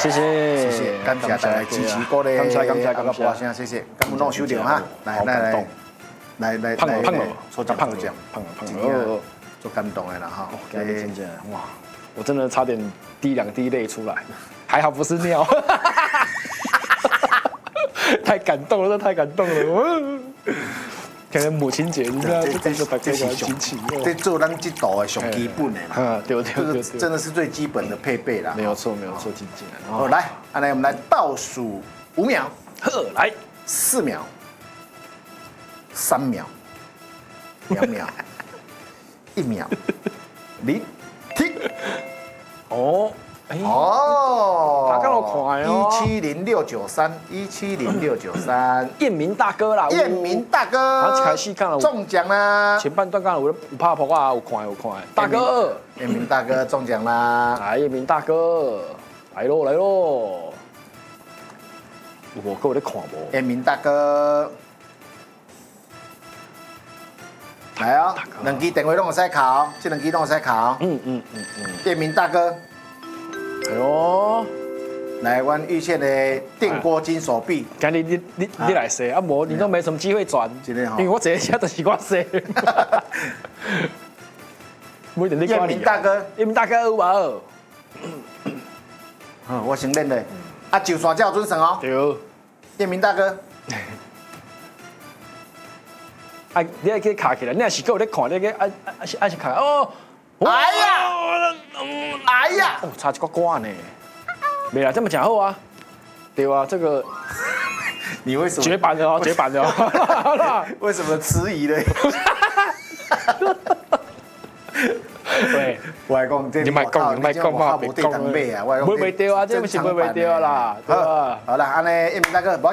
谢谢， 谢谢，感谢大家支持鼓励， 感谢， 大声谢谢，感谢收到哈，来， 胖了， 抽奖，做感动的啦哈， 真正哇，我真的差点滴2滴泪出来，还好不是尿，太感动了，太感动了，可能母亲节，你知道这是大家的亲戚， 这做咱这道的上基本的啦， 对， 这个真的是最基本的配备啦， 没有错，静静。 好，来，我们来倒数5秒， 来 4秒、3秒、2秒、1秒，停。 哦，他刚好快哦 ，170693， 彦明大哥啦， 彦明大哥， 他开始看了中奖啦， 前半段看了有怕破啊，有看，大哥， 彦明大哥中奖啦， 来，彦明大哥，来喽，我有在看无？ 彦明大哥。来哦，2支电话拢有使考，这2支拢有使考。彦明大哥， 哎呦， 来，阮玉倩的电锅金手臂。 今日你来说，啊无你都没什么机会转，因为我这下就是我说。不一定你彦明大哥， 彦明大哥有无？ 我先认的，啊，就山才有准算哦。 对。 彦明大哥。 啊，你还去卡起来，你也是够在看那个是卡哦。 哎呀， 哦，差一个瓜呢。没啦，这么讲好啊。对啊，这个你为什么绝版的哦？绝版的哦。 为什么迟疑呢？ 喂， 我来讲， 你莫讲嘛， 别讲啊！ 不会掉啊，这不是不会掉啦，对吧？ 好了，安尼，彦明大哥，